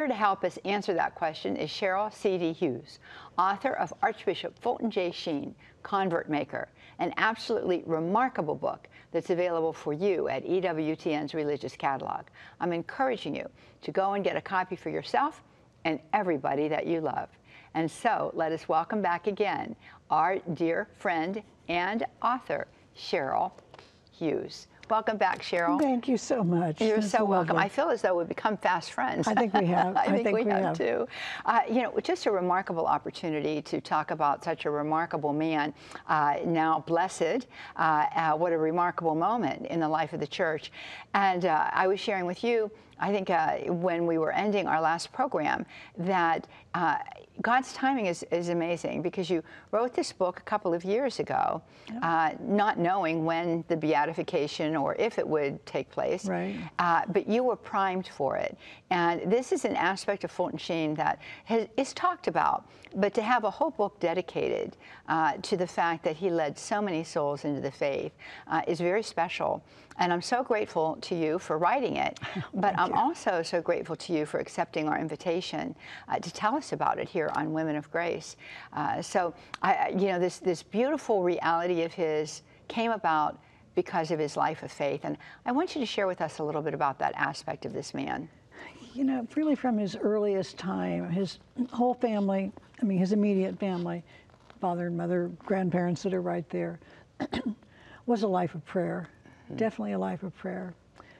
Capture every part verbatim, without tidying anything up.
to help us answer that question is Cheryl C D Hughes, author of Archbishop Fulton J. Sheen, Convert Maker, an absolutely remarkable book that's available for you at E W T N's Religious Catalog. I'm encouraging you to go and get a copy for yourself and everybody that you love. And so let us welcome back again our dear friend and author, Cheryl Hughes. Welcome back, Cheryl. Thank you so much. You're That's so welcome. lovely. I feel as though we've become fast friends. I think we have. I, I think, think we, we have, have. too. Uh, you know, just a remarkable opportunity to talk about such a remarkable man, uh, now blessed. Uh, uh, what a remarkable moment in the life of the church. And uh, I was sharing with you, I think uh, when we were ending our last program, that uh, God's timing is, is amazing, because you wrote this book a couple of years ago, yeah. uh, not knowing when the beatification or if it would take place, right. uh, but you were primed for it. And this is an aspect of Fulton Sheen that has, is talked about, but to have a whole book dedicated uh, to the fact that he led so many souls into the faith uh, is very special. And I'm so grateful to you for writing it, but I'm you. also so grateful to you for accepting our invitation uh, to tell us about it here on Women of Grace. Uh, so, I, you know, this, this beautiful reality of his came about because of his life of faith. And I want you to share with us a little bit about that aspect of this man. You know, really from his earliest time, his whole family, I mean, his immediate family, father and mother, grandparents that are right there, was a life of prayer. Definitely a life of prayer.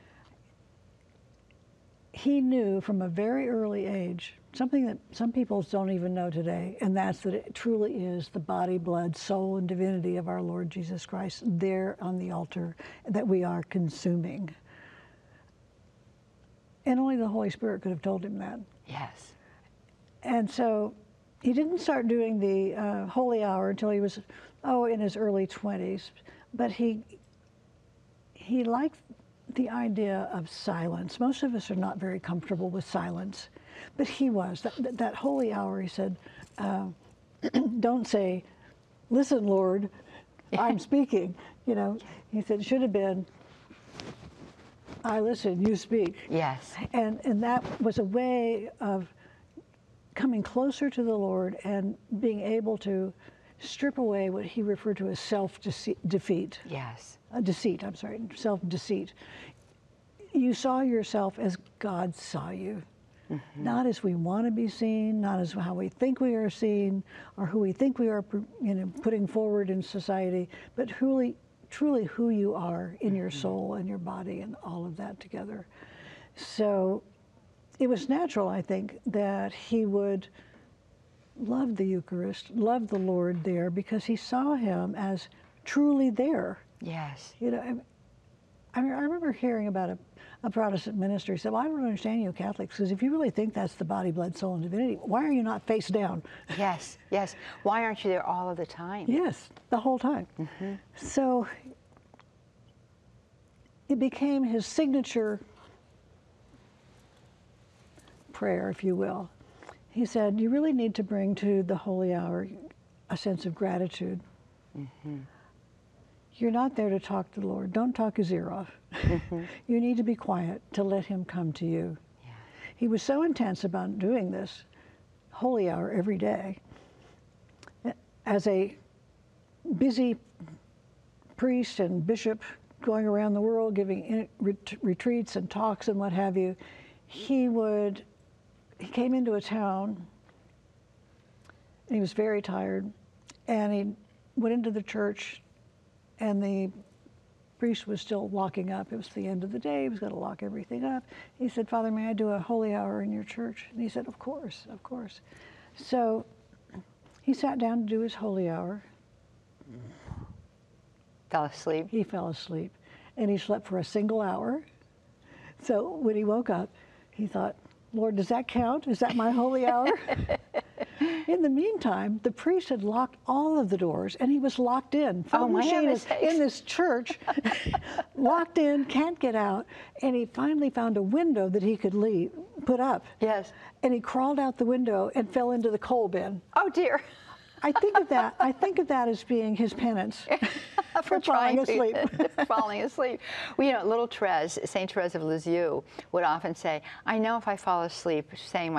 He knew from a very early age something that some people don't even know today, and that's that it truly is the body, blood, soul, and divinity of our Lord Jesus Christ there on the altar that we are consuming. And only the Holy Spirit could have told him that. Yes. And so he didn't start doing the uh, holy hour until he was, oh, in his early twenties, but he He liked the idea of silence. Most of us are not very comfortable with silence, but he was. That, that holy hour, he said, uh, don't say, listen, Lord, I'm speaking. You know, he said, it should have been, I listen, you speak. Yes. And, and that was a way of coming closer to the Lord and being able to strip away what he referred to as self-defeat. Yes. Uh, deceit, I'm sorry, self-deceit. You saw yourself as God saw you. Mm-hmm. Not as we want to be seen, not as how we think we are seen, or who we think we are, you know, putting forward in society, but truly, truly who you are in your soul and your body and all of that together. So it was natural, I think, that he would love the Eucharist, love the Lord there, because he saw him as truly there. Yes. You know, I, I remember hearing about a, a Protestant minister. He said, well, I don't understand you Catholics, because if you really think that's the body, blood, soul, and divinity, why are you not face down? Yes, yes. Why aren't you there all of the time? Yes, the whole time. Mm-hmm. So it became his signature prayer, if you will. He said, you really need to bring to the holy hour a sense of gratitude. Mm-hmm. You're not there to talk to the Lord. Don't talk his ear off. Mm-hmm. You need to be quiet to let him come to you. Yeah. He was so intense about doing this holy hour every day. As a busy priest and bishop going around the world giving ret retreats and talks and what have you, he would, he came into a town and he was very tired, and he went into the church, and the priest was still locking up. It was the end of the day. He was going to lock everything up. He said, Father, may I do a holy hour in your church? And he said, of course, of course. So he sat down to do his holy hour. Fell asleep. He fell asleep. And he slept for a single hour. So when he woke up, he thought, Lord, does that count? Is that my holy hour? In the meantime, the priest had locked all of the doors, and he was locked in. Oh, my heavens in this church, locked in, can't get out. And he finally found a window that he could leave, put up. Yes. And he crawled out the window and fell into the coal bin. Oh, dear. I think of that. I think of that as being his penance for, for falling asleep. To, falling asleep. Well, you know, little Therese, Saint Therese of Lisieux, would often say, "I know if I fall asleep saying my